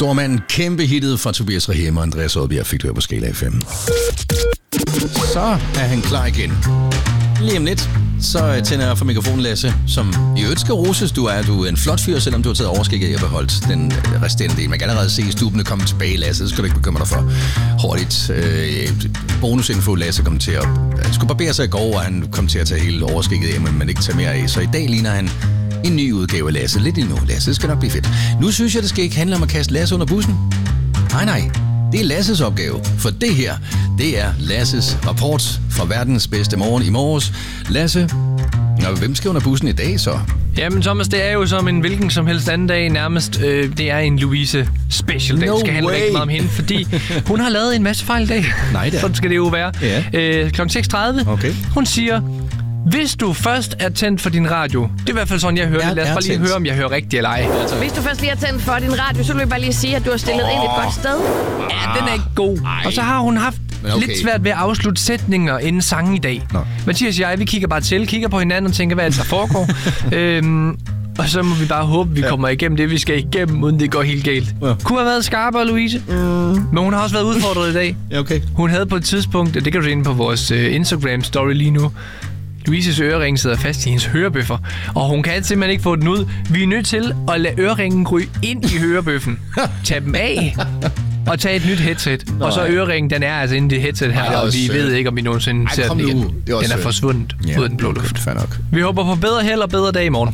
Stormand, kæmpe hittet fra Tobias Rahim og Andreas Oddbjerg fik du her på Skala FM. Så er han klar igen. Lige om lidt, så tænder jeg for mikrofonen, Lasse, som i øvrigt skal roses. Du er en flot fyr, selvom du har taget overskægget og beholdt den resterende del. Man kan allerede se stubene komme tilbage, Lasse. Det skal du ikke bekymre dig for. Hurtigt. Bonusinfo, Lasse kom til at... Han skulle barbere sig i går, og han kom til at tage hele overskægget hjem, men ikke tage mere af. Så i dag ligner han en ny udgave af Lasse. Lidt endnu, Lasse. Det skal nok blive fedt. Nu synes jeg, det skal ikke handle om at kaste Lasse under bussen. Nej. Det er Lasses opgave, for det her, det er Lasses rapport fra verdens bedste morgen i morges. Lasse, hvem skal under bussen i dag så? Jamen Thomas, det er jo som en hvilken som helst anden dag nærmest. Det er en Louise special dag. No det skal handle rigtig meget om hende, fordi hun har lavet en masse fejl i dag. Nej da. Sådan skal det jo være. Yeah. Kl. 6.30. Okay. Hun siger, hvis du først er tændt for din radio, det er i hvert fald sådan, jeg hører det. Lad os bare lige høre, om jeg hører rigtigt eller ej. Hvis du først lige er tændt for din radio, så vil jeg bare lige sige, at du har stillet ind et godt sted. Ja, den er ikke god. Ej. Og så har hun haft lidt svært ved at afslutte sætninger inden sangen i dag. Mathias og jeg, vi kigger bare til, kigger på hinanden og tænker, hvad der foregår. Og så må vi bare håbe, vi kommer igennem det, vi skal igennem, uden det går helt galt. Ja. Kunne have været skarpere, Louise. Men hun har også været udfordret i dag. Ja, okay. Hun havde på et tidspunkt, det kan du se inde på vores Instagram-story lige nu, Louises ørering sidder fast i hendes hørebøffer, og hun kan simpelthen ikke få den ud. Vi er nødt til at lade øreringen ryge ind i hørebøffen. Tag dem af og tage et nyt headset. Nej. Og så øreringen, den er altså inde i det headset her, og vi ved ikke, om vi nogensinde ser den igen. Den er forsvundet ud af den blå luft. Vi håber på bedre held og bedre dag i morgen.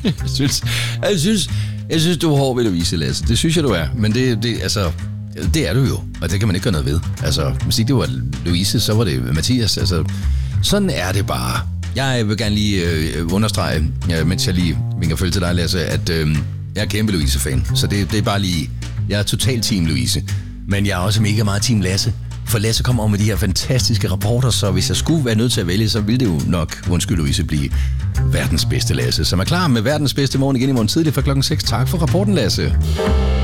Jeg synes, du er hård ved Louise, Lasse. Det synes jeg, du er. Men det er du jo, og det kan man ikke gøre noget ved. Altså, hvis ikke det var Louise, så var det Mathias. Altså, sådan er det bare. Jeg vil gerne lige understrege, mens jeg lige vinker følge til dig, Lasse, at jeg er kæmpe Louise-fan. Så det er bare lige... Jeg er total team Louise. Men jeg er også mega meget team Lasse. For Lasse kommer over med de her fantastiske rapporter, så hvis jeg skulle være nødt til at vælge, så ville det jo nok, undskyld Louise, blive verdens bedste Lasse. Som er klar med verdens bedste morgen igen i morgen tidlig fra klokken 6. Tak for rapporten, Lasse.